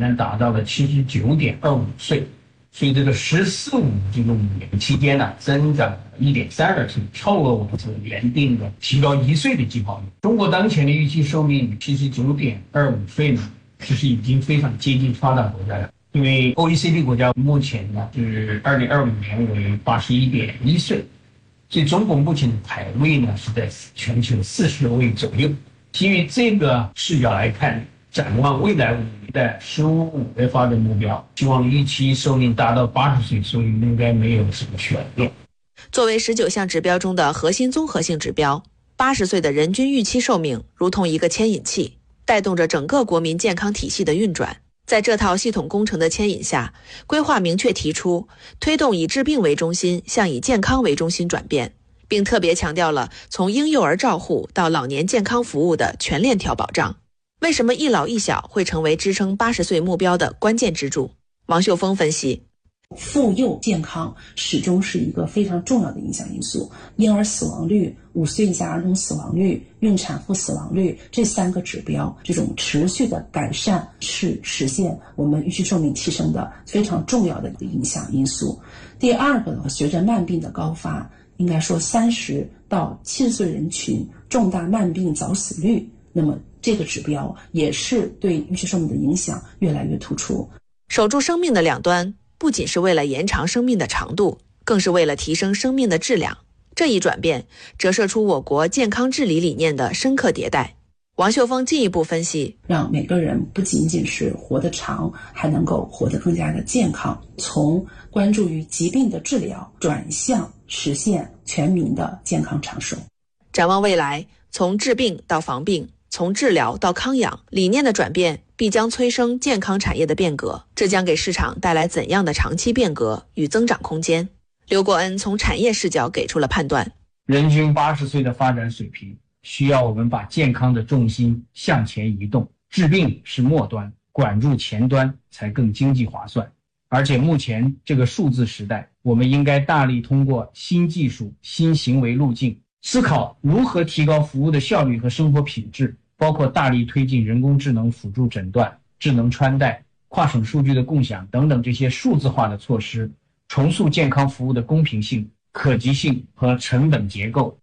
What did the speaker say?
呢达到了79.25岁，所以这个14-15这个5年期间呢，增长了1.32岁，超额我们这个原定的提高1岁的计划率。中国当前的预期寿命79.25岁呢，其实已经非常接近发达国家了。因为 OECD 国家目前呢是2025年为81.1岁，所以中国目前的排位呢是在全球40位左右。基于这个视角来看，展望未来5年的15-5的发展目标，希望预期寿命达到80岁，所以应该没有什么悬念。 作为19项指标中的核心综合性指标，80岁的人均预期寿命如同一个牵引器，带动着整个国民健康体系的运转。在这套系统工程的牵引下，规划明确提出推动以治病为中心向以健康为中心转变，并特别强调了从婴幼儿照护到老年健康服务的全链条保障。为什么一老一小会成为支撑80岁目标的关键支柱？王秀峰分析， 妇幼健康始终是一个非常重要的影响因素，婴儿死亡率、5岁以下儿童死亡率、孕产妇死亡率这3个指标，这种持续的改善是实现我们预期寿命提升的非常重要的一个影响因素。第二个呢，随着慢病的高发，应该说30到70岁人群重大慢病早死率，那么这个指标也是对预期寿命的影响越来越突出。 守住生命的两端，不仅是为了延长生命的长度，更是为了提升生命的质量。这一转变折射出我国健康治理理念的深刻迭代。王秀峰进一步分析， 让每个人不仅仅是活得长，还能够活得更加的健康，从关注于疾病的治疗转向实现全民的健康长寿。 展望未来，从治病到防病，从治疗到康养，理念的转变必将催生健康产业的变革，这将给市场带来怎样的长期变革与增长空间？刘国恩从产业视角给出了判断。 人均80岁的发展水平，需要我们把健康的重心向前移动，治病是末端，管住前端才更经济划算。而且目前这个数字时代，我们应该大力通过新技术、新行为路径，思考如何提高服务的效率和生活品质，包括大力推进人工智能辅助诊断、智能穿戴、跨省数据的共享等等这些数字化的措施，重塑健康服务的公平性、可及性和成本结构，